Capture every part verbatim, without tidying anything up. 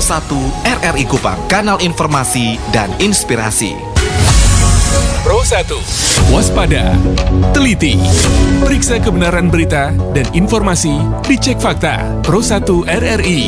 satu R R I Kupang, kanal informasi dan inspirasi. Pro satu. Waspada, teliti, periksa kebenaran berita dan informasi, dicek fakta. Pro satu R R I.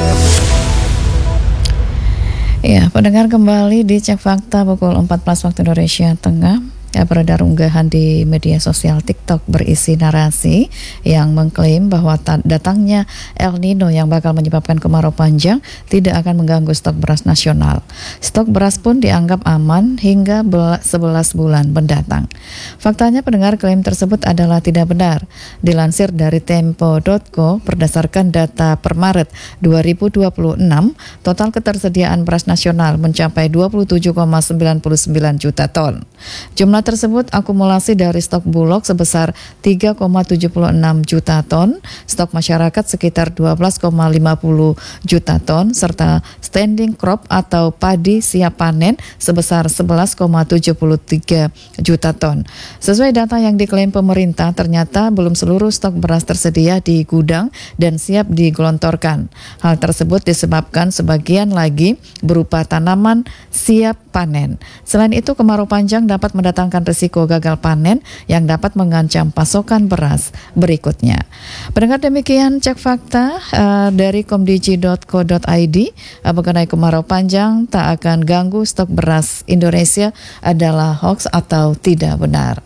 Ya, pendengar, kembali di Cek Fakta pukul empat belas waktu Indonesia Tengah. Ya, beredar unggahan di media sosial TikTok berisi narasi yang mengklaim bahwa datangnya El Nino yang bakal menyebabkan kemarau panjang tidak akan mengganggu stok beras nasional. Stok beras pun dianggap aman hingga sebelas bulan mendatang. Faktanya, pendengar, klaim tersebut adalah tidak benar. Dilansir dari tempo titik co, berdasarkan data per Maret dua ribu dua puluh enam, total ketersediaan beras nasional mencapai dua puluh tujuh koma sembilan sembilan juta ton. Jumlah tersebut akumulasi dari stok Bulog sebesar tiga koma tujuh enam juta ton, stok masyarakat sekitar dua belas koma lima puluh juta ton, serta standing crop atau padi siap panen sebesar sebelas koma tujuh tiga juta ton. Sesuai data yang diklaim pemerintah, ternyata belum seluruh stok beras tersedia di gudang dan siap digelontorkan. Hal tersebut disebabkan sebagian lagi berupa tanaman siap panen. Selain itu, kemarau panjang dapat mendatangkan risiko gagal panen yang dapat mengancam pasokan beras berikutnya. Pendengar, demikian Cek Fakta uh, dari komdigi titik co titik id uh, mengenai kemarau panjang tak akan ganggu stok beras Indonesia adalah hoax atau tidak benar.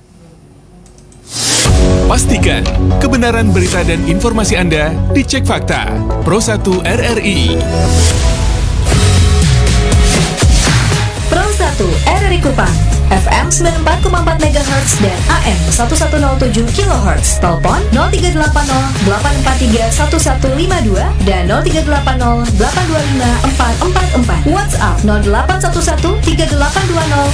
Pastikan kebenaran berita dan informasi Anda di Cek Fakta. Pro satu R R I. Pro satu R R I Kupang, F M sembilan puluh empat koma empat megahertz dan A M seribu nol tujuh kilohertz. Telepon nol tiga delapan nol delapan empat tiga satu satu lima dua dan nol tiga delapan nol delapan dua lima empat empat empat. WhatsApp nol delapan satu satu tiga delapan dua nol